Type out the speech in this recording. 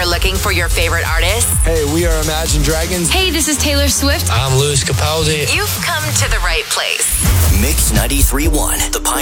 looking for your favorite artists? Hey, we are Imagine Dragons. Hey, this is Taylor Swift. I'm Louis Capaldi. You've come to the right place. Mix 93.1, the